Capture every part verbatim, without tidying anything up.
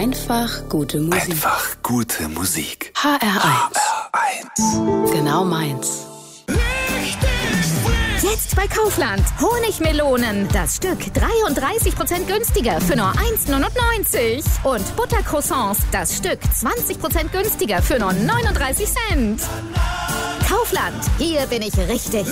Einfach gute Musik. Einfach gute Musik. H R eins. H R eins. Genau meins. Jetzt bei Kaufland. Honigmelonen. Das Stück dreiunddreißig Prozent günstiger für nur eins Komma neunundneunzig. Und Buttercroissants. Das Stück zwanzig Prozent günstiger für nur neununddreißig Cent. Kaufland. Hier bin ich richtig.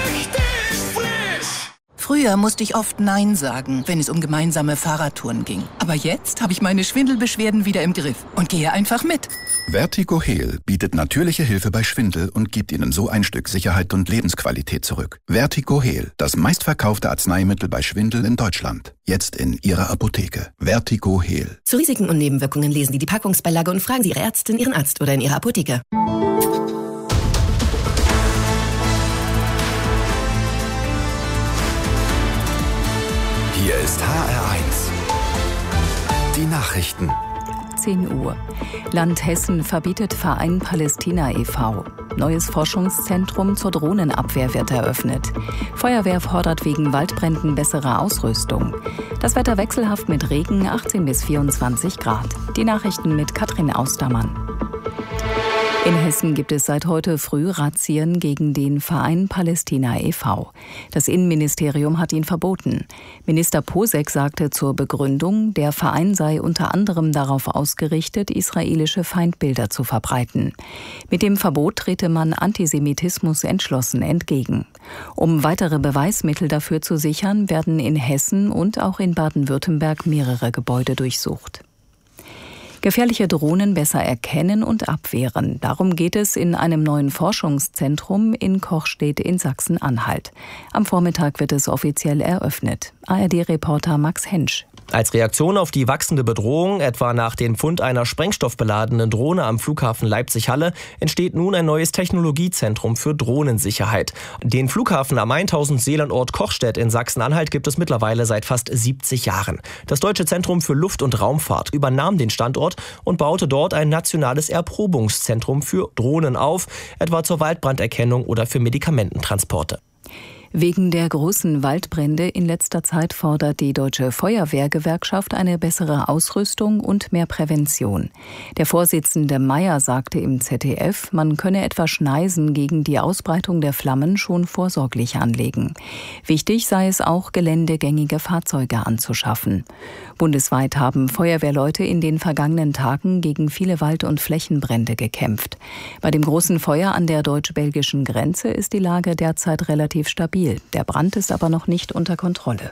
Früher musste ich oft Nein sagen, wenn es um gemeinsame Fahrradtouren ging. Aber jetzt habe ich meine Schwindelbeschwerden wieder im Griff und gehe einfach mit. Vertigo Heal bietet natürliche Hilfe bei Schwindel und gibt Ihnen so ein Stück Sicherheit und Lebensqualität zurück. Vertigo Heal, das meistverkaufte Arzneimittel bei Schwindel in Deutschland. Jetzt in Ihrer Apotheke. Vertigo Heal. Zu Risiken und Nebenwirkungen lesen Sie die Packungsbeilage und fragen Sie Ihre Ärztin, Ihren Arzt oder in Ihrer Apotheke. Hier ist H R eins. Die Nachrichten. zehn Uhr. Land Hessen verbietet Verein Palästina e V Neues Forschungszentrum zur Drohnenabwehr wird eröffnet. Feuerwehr fordert wegen Waldbränden bessere Ausrüstung. Das Wetter wechselhaft mit Regen, achtzehn bis vierundzwanzig Grad. Die Nachrichten mit Katrin Austermann. In Hessen gibt es seit heute früh Razzien gegen den Verein Palästina e V Das Innenministerium hat ihn verboten. Minister Posek sagte zur Begründung, der Verein sei unter anderem darauf ausgerichtet, israelische Feindbilder zu verbreiten. Mit dem Verbot trete man Antisemitismus entschlossen entgegen. Um weitere Beweismittel dafür zu sichern, werden in Hessen und auch in Baden-Württemberg mehrere Gebäude durchsucht. Gefährliche Drohnen besser erkennen und abwehren. Darum geht es in einem neuen Forschungszentrum in Kochstedt in Sachsen-Anhalt. Am Vormittag wird es offiziell eröffnet. A R D-Reporter Max Hensch. Als Reaktion auf die wachsende Bedrohung, etwa nach dem Fund einer sprengstoffbeladenen Drohne am Flughafen Leipzig-Halle, entsteht nun ein neues Technologiezentrum für Drohnensicherheit. Den Flughafen am tausend Seelenort Kochstedt in Sachsen-Anhalt gibt es mittlerweile seit fast siebzig Jahren. Das Deutsche Zentrum für Luft- und Raumfahrt übernahm den Standort und baute dort ein nationales Erprobungszentrum für Drohnen auf, etwa zur Waldbranderkennung oder für Medikamententransporte. Wegen der großen Waldbrände in letzter Zeit fordert die Deutsche Feuerwehrgewerkschaft eine bessere Ausrüstung und mehr Prävention. Der Vorsitzende Meyer sagte im Z D F, man könne etwa Schneisen gegen die Ausbreitung der Flammen schon vorsorglich anlegen. Wichtig sei es auch, geländegängige Fahrzeuge anzuschaffen. Bundesweit haben Feuerwehrleute in den vergangenen Tagen gegen viele Wald- und Flächenbrände gekämpft. Bei dem großen Feuer an der deutsch-belgischen Grenze ist die Lage derzeit relativ stabil. Der Brand ist aber noch nicht unter Kontrolle.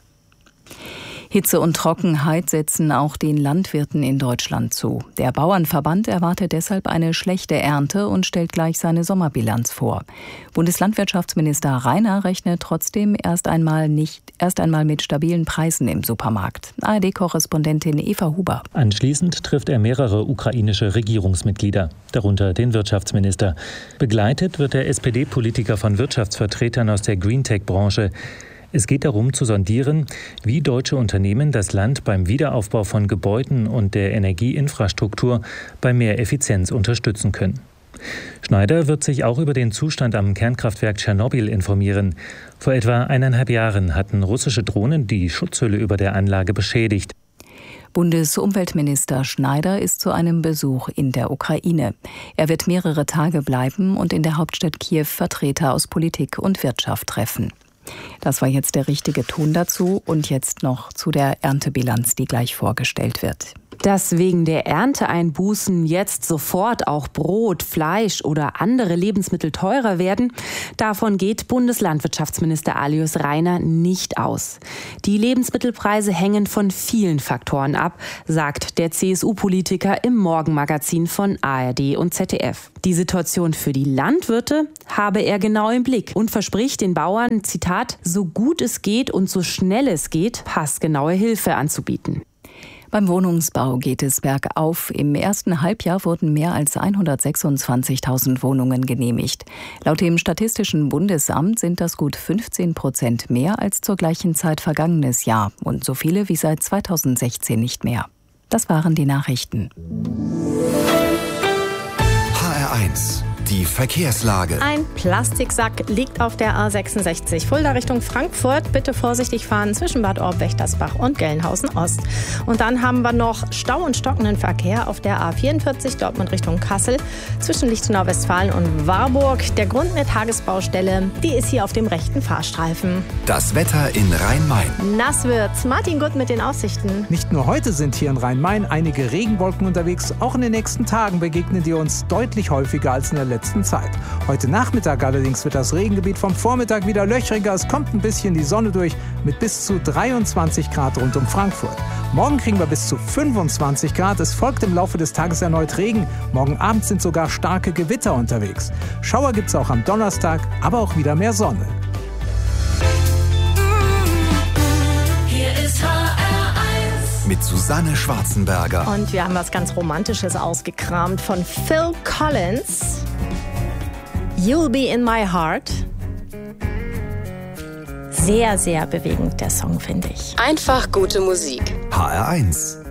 Hitze und Trockenheit setzen auch den Landwirten in Deutschland zu. Der Bauernverband erwartet deshalb eine schlechte Ernte und stellt gleich seine Sommerbilanz vor. Bundeslandwirtschaftsminister Reiner rechnet trotzdem erst einmal nicht erst einmal mit stabilen Preisen im Supermarkt. A R D-Korrespondentin Eva Huber. Anschließend trifft er mehrere ukrainische Regierungsmitglieder, darunter den Wirtschaftsminister. Begleitet wird der S P D-Politiker von Wirtschaftsvertretern aus der Greentech-Branche. Es geht darum zu sondieren, wie deutsche Unternehmen das Land beim Wiederaufbau von Gebäuden und der Energieinfrastruktur bei mehr Effizienz unterstützen können. Schneider wird sich auch über den Zustand am Kernkraftwerk Tschernobyl informieren. Vor etwa eineinhalb Jahren hatten russische Drohnen die Schutzhülle über der Anlage beschädigt. Bundesumweltminister Schneider ist zu einem Besuch in der Ukraine. Er wird mehrere Tage bleiben und in der Hauptstadt Kiew Vertreter aus Politik und Wirtschaft treffen. Das war jetzt der richtige Ton dazu und jetzt noch zu der Erntebilanz, die gleich vorgestellt wird. Dass wegen der Ernteeinbußen jetzt sofort auch Brot, Fleisch oder andere Lebensmittel teurer werden, davon geht Bundeslandwirtschaftsminister Alois Reiner nicht aus. Die Lebensmittelpreise hängen von vielen Faktoren ab, sagt der C S U-Politiker im Morgenmagazin von A R D und Z D F. Die Situation für die Landwirte habe er genau im Blick und verspricht den Bauern, Zitat, so gut es geht und so schnell es geht, passgenaue Hilfe anzubieten. Beim Wohnungsbau geht es bergauf. Im ersten Halbjahr wurden mehr als hundertsechsundzwanzigtausend Wohnungen genehmigt. Laut dem Statistischen Bundesamt sind das gut fünfzehn Prozent mehr als zur gleichen Zeit vergangenes Jahr und so viele wie seit zweitausendsechzehn nicht mehr. Das waren die Nachrichten. H R eins. Die Verkehrslage. Ein Plastiksack liegt auf der A sechsundsechzig Fulda Richtung Frankfurt. Bitte vorsichtig fahren zwischen Bad Orb, Wächtersbach und Gelnhausen Ost. Und dann haben wir noch Stau und stockenden Verkehr auf der A vierundvierzig Dortmund Richtung Kassel zwischen Lichtenau Westfalen und Warburg. Der Grund eine Tagesbaustelle, die ist hier auf dem rechten Fahrstreifen. Das Wetter in Rhein-Main. Nass wird's. Martin Gutt mit den Aussichten. Nicht nur heute sind hier in Rhein-Main einige Regenwolken unterwegs, auch in den nächsten Tagen begegnen die uns deutlich häufiger als in der letzten Zeit. Heute Nachmittag allerdings wird das Regengebiet vom Vormittag wieder löchriger. Es kommt ein bisschen die Sonne durch mit bis zu dreiundzwanzig Grad rund um Frankfurt. Morgen kriegen wir bis zu fünfundzwanzig Grad. Es folgt im Laufe des Tages erneut Regen. Morgen Abend sind sogar starke Gewitter unterwegs. Schauer gibt es auch am Donnerstag, aber auch wieder mehr Sonne. Hier ist H R eins. Mit Susanne Schwarzenberger. Und wir haben was ganz Romantisches ausgekramt von Phil Collins. You'll be in my heart. Sehr, sehr bewegend, der Song, finde ich. Einfach gute Musik. H R eins.